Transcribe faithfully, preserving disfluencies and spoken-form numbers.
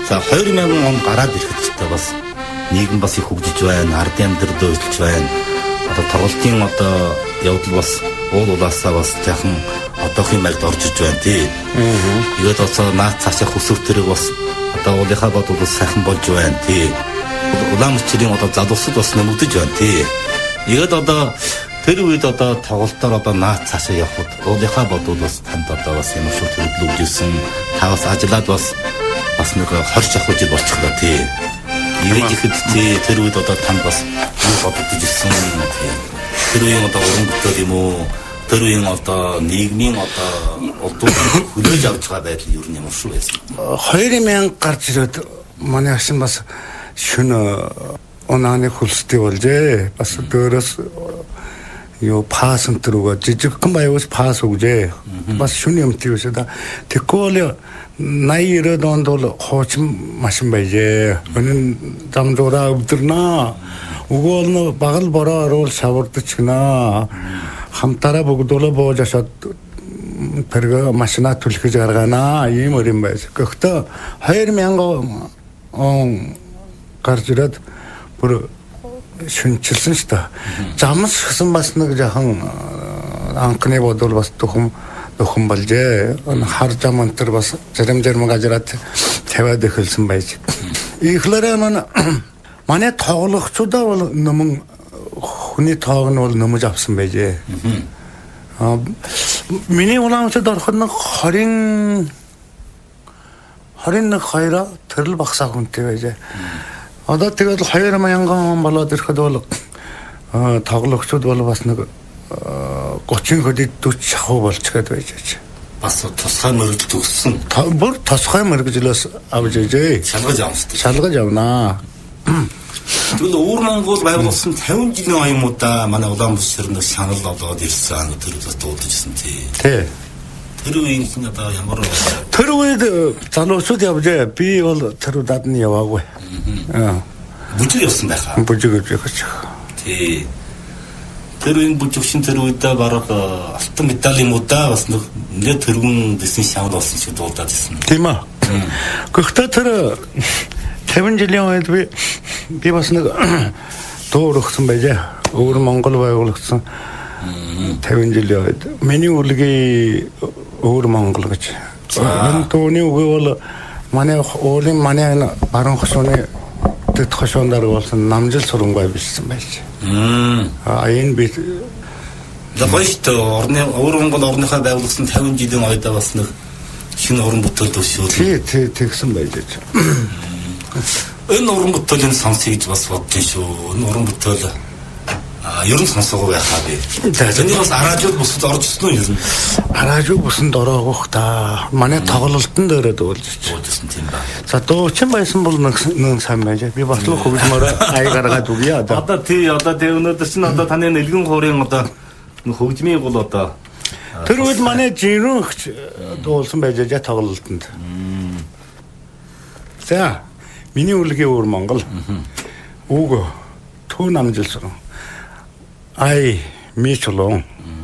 За хоёр мянган он гараад ирэхэд ч бас нийгэм бас их хөгжиж байна, ардын амьдрал өөрчлөж байна. Одоо тоглолтын одоо явдал бас уул улаасаа бас яхан одоохийн маяг орж иж байна тий. Аа. Тэгээд одоо наад цаашаа хүсв төрөг бас одоо уулынхаа бодвол бас сайхан болж байна тий. Улаанчрын одоо залуусад бас нэмэгдэж байна тий. Тэгээд одоо тэр үед одоо тоглолтоор одоо наад цаашаа явхад уулынхаа бодвол бас танд одоо бас юм шиг төлөвлөжсэн. Та бас ажиллаад бас бас нэг хорч авах жил болчихлоо тий. Ирээд ихэд тий тэр үед одоо танд бас юу бодож ирсэн тий. Тэр үеийн одоо уран бүтээл юм уу? Тэр үеийн одоо нийгмийн одоо одоо хүлээж авч байгаа байдал юу юм шүү байсан. хоёр мянга гарч ирээд манай агшин бас шөнө онааны хөлстэй болжээ. Бас дөөрөөс юу пас энэ рүүгээ жижигхэн баяус пас өгжээ. Бас шөнө юм тийвээс да. Тэгвэл найраад онд бол хоочин машин байжээ. Өнөө замдураа өвдөрнө. Өгөөл нь багал бороо оруул шавардч гинэ. Хамтараа бүгдөө боож ашаад тэрэг машина түлхэж гаргаана. Ийм юм байж. Гэхдээ хоёр мянга он гарч ирээд бүр шүнчилсэн шүү дээ. Замс гсэн бас нэг жоохон анхны бодвол бас төхөм төхөм болжээ. Хар зам өнтер бас зарим зарим газарт тавиад эхэлсэн байж. Ихлээрээ манай манай тоглогчдаа бол нэмэн хүний тоог нь бол нэмж авсан байжээ. Аа миний улаанчд ороход нэг двадцать двадцать хоёроо төрөл багсаа хүнтэй байжээ. Одоо тэгээд хоёр мянган болоод ирэхэд бол тоглогчд бол бас нэг тридцать хөдөд forty шахуу болчиход байж байгаа. Бас тусгай мөрөглөж төгссөн. Бүр тусгай мөрөглөөс авж ижээ. Шалгаж авсан. Шалгаж авнаа. Тэгвэл өвөр Монгол байгуулсан пятьдесят жилийн оюумудаа манай Улаанбаатар нэг санал болоод ирсэн тэр бас дуудажсэн тий. Тий. Тэр үеийн одоо ямар тэр үед залуучууд явжээ. Би бол тэр удаад нь яваагүй. Аа. Бүжиг явсан байхаа. Бүжиг явж. Тий. Тэр үеийн бүжигчин тэр үедээ бараг алтан медаль юм уу да бас нэг нэлээд тэргүүн дэсний шавд болсон шиг дуудаад ирсэн. Тийм ээ. Гэхдээ тэр пятьдесят жилийн үед би би бас нэг дуур өгсөн байжээ. Өвөр Монгол байгуулагдсан пятьдесят жилийн үед миний үлгийн өвөр Монгол гэж. Энэ дууны үг бол манай уулын манай баруун хошууны дэд хошуундаар болсон намжил сурангүй бичсэн байж. Аа энэ би Дагойт орны өвөр Монгол орныхаа байгуулсан пятьдесят жилийн ойдаа бас нэг шинэ уран бүтээл төсөөлсөн. Тий, тий, тэгсэн байж. Энэ уран бүтээлийн сонсъё гэж бас бодсон шүү. Энэ уран бүтээл а ер нь сонсоогүй байхаа би. Тэний бас араажууд бусад орж ирсэн үү ер нь? Араажууд бусад ороогох та. Манай тоглолтын дээрээ дуулж ирсэн тийм ба. За дуучин байсан бол нэг сайн байж. Би бас л хөвгмөр ай гаргаад үгүй одоо. Одоо тий одоо тэг өнөөдөр чинь одоо таны нэлгэн хуурын одоо хөгжмийн гол одоо тэр үед манай жирүүхч дуулсан байж жаа тоглолтонд. За миний үлгийн өвөр Монгол. Үг төв намжилсан. Ай мичлон